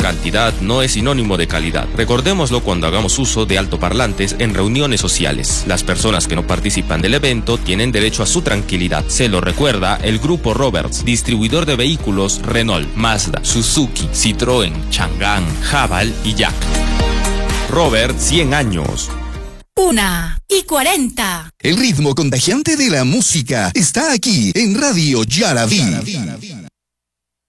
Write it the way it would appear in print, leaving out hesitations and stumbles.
Cantidad no es sinónimo de calidad. Recordémoslo cuando hagamos uso de altoparlantes en reuniones sociales. Las personas que no participan del evento tienen derecho a su tranquilidad. Se lo recuerda el Grupo Roberts, distribuidor de vehículos Renault, Mazda, Suzuki, Citroën, Chang'an, Haval y Jack. Robert, 100 años. 1:40. El ritmo contagiante de la música está aquí en Radio Yaraví.